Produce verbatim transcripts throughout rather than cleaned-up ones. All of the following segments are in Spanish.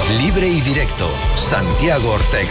Libre y Directo, Santiago Ortega.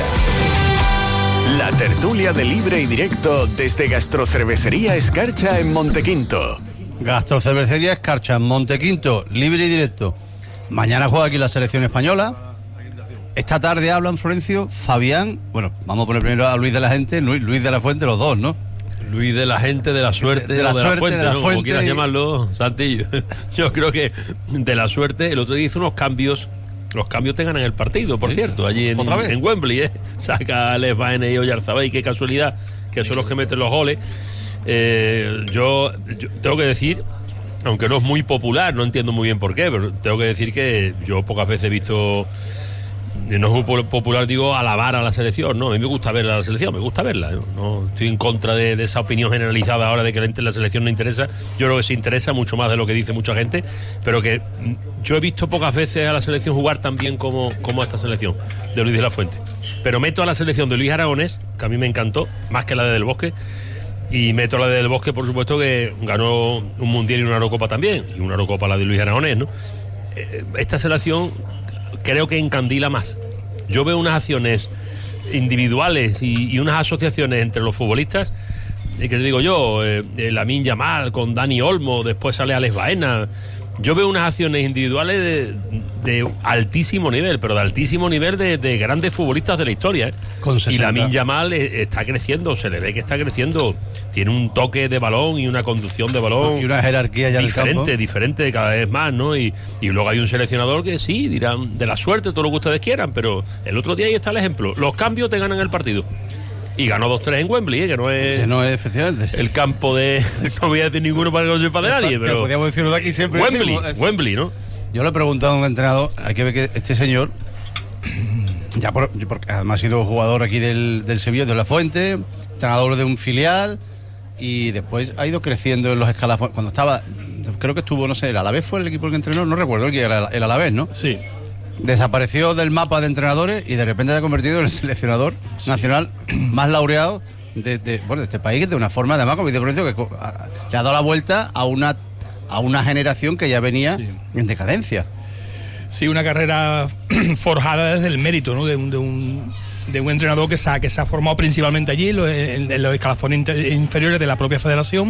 La tertulia de Libre y Directo desde Gastrocervecería Escarcha en Montequinto. Gastrocervecería Escarcha en Montequinto, Libre y Directo. Mañana juega aquí la selección española. Esta tarde hablan Florencio, Fabián. Bueno, vamos a poner primero a Luis de la Gente, Luis, Luis de la Fuente, los dos, ¿no? Luis de la Gente, de la Suerte, de, de la, o de suerte, la Fuente, de la ¿no? fuente Como quieras y... llamarlo, Santi. Yo, yo creo que de la Suerte, el otro día hizo unos cambios. Los cambios te ganan el partido, por ¿Sí? cierto, allí en, en Wembley, ¿eh? Saca a Les Baena y Oyarzabal, qué casualidad, que son los que meten los goles. Eh, yo, yo tengo que decir, aunque no es muy popular, no entiendo muy bien por qué, pero tengo que decir que yo pocas veces he visto, no es muy popular, digo, alabar a la selección, ¿no? A mí me gusta ver a la selección, me gusta verla, ¿no? No estoy en contra de, de esa opinión generalizada ahora de que la selección no interesa. Yo creo que se interesa mucho más de lo que dice mucha gente, pero que yo he visto pocas veces a la selección jugar tan bien como, como a esta selección de Luis de la Fuente. Pero meto a la selección de Luis Aragonés, que a mí me encantó, más que la de Del Bosque, y meto a la de Del Bosque, por supuesto, que ganó un Mundial y una Eurocopa también, y una Eurocopa la de Luis Aragonés, ¿no? Esta selección creo que encandila más. Yo veo unas acciones individuales y, y unas asociaciones entre los futbolistas, eh, que te digo yo, eh, eh, Lamine Yamal con Dani Olmo, después sale Alex Baena. Yo veo unas acciones individuales de, de altísimo nivel, pero de altísimo nivel de, de grandes futbolistas de la historia, ¿eh? Y Lamine Yamal eh, está creciendo, se le ve que está creciendo. Tiene un toque de balón y una conducción de balón. Y una jerarquía ya diferente, del campo. diferente cada vez más, ¿no? Y, y luego hay un seleccionador que sí, dirán de la suerte, todo lo que ustedes quieran, pero el otro día ahí está el ejemplo. Los cambios te ganan el partido. Y ganó dos tres en Wembley, ¿eh? que no es, que no es efectivamente el campo de... No voy a decir ninguno para que no sepa de nadie, pero... Podríamos decirlo de aquí siempre. Wembley, Wembley, ¿no? Yo le he preguntado a un entrenador, hay que ver que este señor, ya por, porque además ha sido jugador aquí del, del Sevilla, de la Fuente, entrenador de un filial, y después ha ido creciendo en los escalafones. Cuando estaba, creo que estuvo, no sé, el Alavés fue el equipo que entrenó, no recuerdo, el que era el Alavés, ¿no? Sí. Desapareció del mapa de entrenadores y de repente se ha convertido en el seleccionador sí. nacional más laureado de, de, bueno, de este país, de una forma, además, como dice Florencio, que le ha dado la vuelta a una, a una generación que ya venía sí. en decadencia. Sí, una carrera forjada desde el mérito, ¿no? De un, de un, de un entrenador que se, ha, que se ha formado principalmente allí, en los, en, en los escalafones inter, inferiores de la propia federación.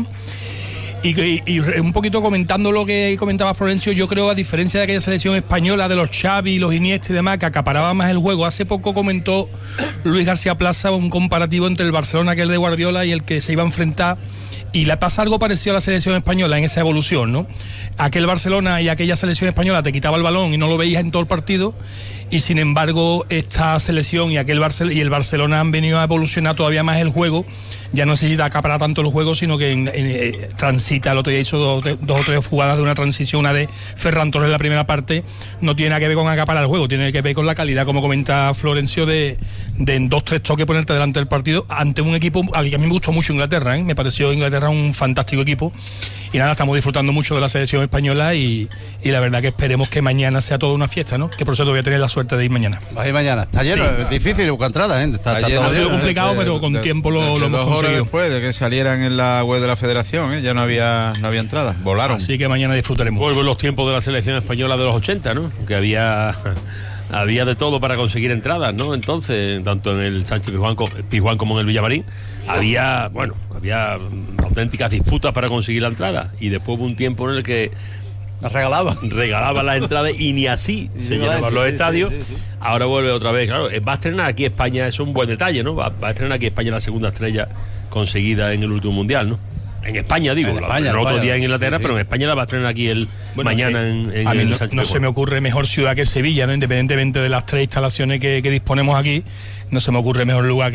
Y, y, y un poquito comentando lo que comentaba Florencio, yo creo, a diferencia de aquella selección española de los Xavi, los Iniesta y demás, que acaparaba más el juego, hace poco comentó Luis García Plaza un comparativo entre el Barcelona, que es el de Guardiola, y el que se iba a enfrentar, y le pasa algo parecido a la selección española en esa evolución, ¿no? Aquel Barcelona y aquella selección española te quitaba el balón y no lo veías en todo el partido, y sin embargo esta selección y aquel Barcel- y el Barcelona han venido a evolucionar todavía más el juego. Ya no necesita acaparar tanto el juego, sino que en, en, eh, transita. El otro día hizo dos, dos o tres jugadas de una transición, una de Ferran Torres en la primera parte. No tiene nada que ver con acaparar el juego, tiene que ver con la calidad, como comenta Florencio, de, de en dos, tres toques ponerte delante del partido ante un equipo a mí me gustó mucho Inglaterra, ¿eh? Me pareció Inglaterra un fantástico equipo. Y nada, estamos disfrutando mucho de la selección española y, y la verdad que esperemos que mañana sea toda una fiesta, ¿no? Que por eso voy a tener la suerte de ir mañana. Va a ir mañana. Está lleno, sí. Es difícil buscar entradas, ¿eh? Está, está ha sido complicado, de, pero con de, tiempo lo, de, de lo hemos dos conseguido. Horas después de que salieran en la web de la federación, ¿eh? Ya no había no había entradas, volaron. Así que mañana disfrutaremos. Vuelven los tiempos de la selección española de los ochenta, ¿no? Que había... había de todo para conseguir entradas, ¿no? Entonces, tanto en el Sánchez Pizjuán, Pizjuán como en el Villamarín, había, bueno, había auténticas disputas para conseguir la entrada. Y después hubo un tiempo en el que las regalaban. Regalaban las entradas y ni así sí, se llenaban los sí, estadios. Sí, sí, sí. Ahora vuelve otra vez, claro. Va a estrenar aquí España, es un buen detalle, ¿no? Va, va a estrenar aquí España la segunda estrella conseguida en el último mundial, ¿no? En España, digo, en España, la, otro día en Inglaterra, sí, sí. Pero en España la va a estrenar aquí el bueno, mañana sí. en, en a mí el no, Sánchez no se me ocurre mejor ciudad que Sevilla, ¿no? Independientemente de las tres instalaciones que, que disponemos aquí, no se me ocurre mejor lugar que